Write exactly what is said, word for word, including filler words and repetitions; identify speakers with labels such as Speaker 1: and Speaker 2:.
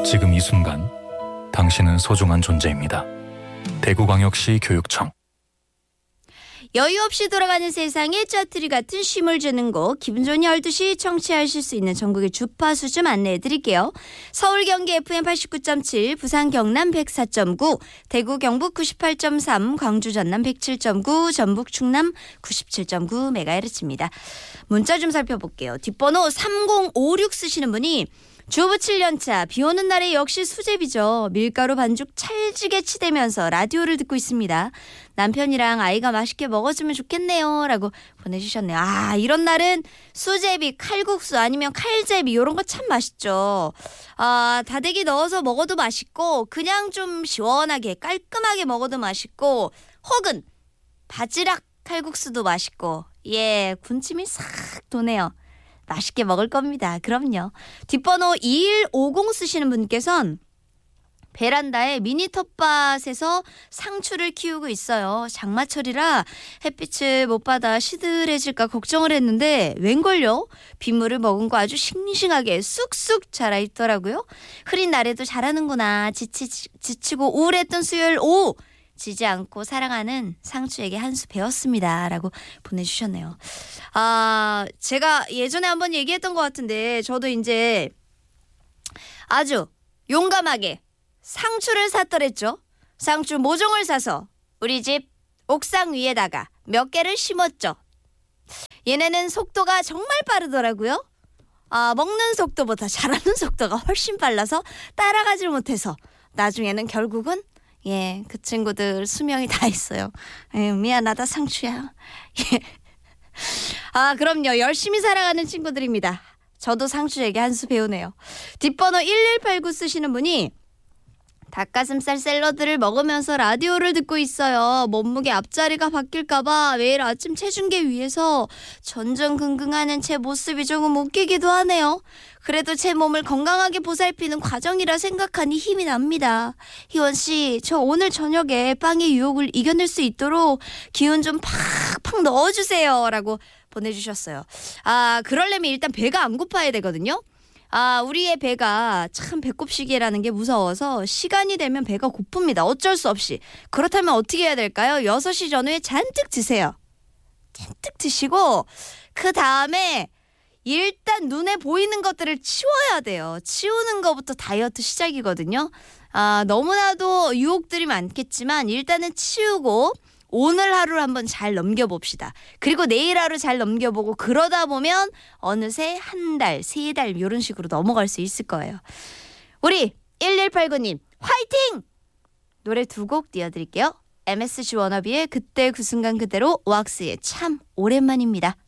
Speaker 1: 지금 이 순간 당신은 소중한 존재입니다. 대구광역시 교육청.
Speaker 2: 여유 없이 돌아가는 세상에 짜투리 같은 쉼을 주는 곳, 기분 좋은 열두 시 청취하실 수 있는 전국의 주파수 좀 안내해 드릴게요. 서울 경기 에프엠 팔십구 점 칠, 부산 경남 백사 점 구, 대구 경북 구십팔 점 삼, 광주 전남 백칠 점 구, 전북 충남 구십칠 점 구 메가헤르츠입니다. 문자 좀 살펴볼게요. 뒷번호 삼공오육 쓰시는 분이 주부 칠 년차, 비 오는 날에 역시 수제비죠. 밀가루 반죽 찰지게 치대면서 라디오를 듣고 있습니다. 남편이랑 아이가 맛있게 먹어주면 좋겠네요 라고 보내주셨네요. 아, 이런 날은 수제비, 칼국수 아니면 칼제비 이런 거 참 맛있죠. 아, 다대기 넣어서 먹어도 맛있고 그냥 좀 시원하게 깔끔하게 먹어도 맛있고 혹은 바지락 칼국수도 맛있고 예, 군침이 싹 도네요. 맛있게 먹을 겁니다. 그럼요. 뒷번호 이일오공 쓰시는 분께서는 베란다에 미니 텃밭에서 상추를 키우고 있어요. 장마철이라 햇빛을 못 받아 시들해질까 걱정을 했는데 웬걸요? 빗물을 머금고 아주 싱싱하게 쑥쑥 자라있더라고요. 흐린 날에도 자라는구나. 지치, 지치고 우울했던 수요일 오후 지지 않고 사랑하는 상추에게 한 수 배웠습니다 라고 보내주셨네요. 아, 제가 예전에 한번 얘기했던 것 같은데 저도 이제 아주 용감하게 상추를 샀더랬죠. 상추 모종을 사서 우리 집 옥상 위에다가 몇 개를 심었죠. 얘네는 속도가 정말 빠르더라고요. 아, 먹는 속도보다 자라는 속도가 훨씬 빨라서 따라가질 못해서 나중에는 결국은 예, 그 친구들 수명이 다 있어요. 예, 미안하다 상추야. 예. 아, 그럼요. 열심히 살아가는 친구들입니다. 저도 상추에게 한 수 배우네요. 뒷번호 일일팔구 쓰시는 분이 닭가슴살 샐러드를 먹으면서 라디오를 듣고 있어요. 몸무게 앞자리가 바뀔까봐 매일 아침 체중계 위에서 전전긍긍하는 제 모습이 조금 웃기기도 하네요. 그래도 제 몸을 건강하게 보살피는 과정이라 생각하니 힘이 납니다. 희원씨, 저 오늘 저녁에 빵의 유혹을 이겨낼 수 있도록 기운 좀 팍팍 넣어주세요 라고 보내주셨어요. 아, 그러려면 일단 배가 안 고파야 되거든요. 아, 우리의 배가 참 배꼽시계라는 게 무서워서 시간이 되면 배가 고픕니다. 어쩔 수 없이. 그렇다면 어떻게 해야 될까요? 여섯 시 전후에 잔뜩 드세요. 잔뜩 드시고 그 다음에 일단 눈에 보이는 것들을 치워야 돼요. 치우는 것부터 다이어트 시작이거든요. 아, 너무나도 유혹들이 많겠지만 일단은 치우고 오늘 하루를 한번 잘 넘겨봅시다. 그리고 내일 하루 잘 넘겨보고 그러다 보면 어느새 한 달, 세 달 이런 식으로 넘어갈 수 있을 거예요. 우리 일일팔구 님 화이팅! 노래 두 곡 띄워드릴게요. 엠에스지 워너비의 그때 그 순간 그대로, 오악스의 참 오랜만입니다.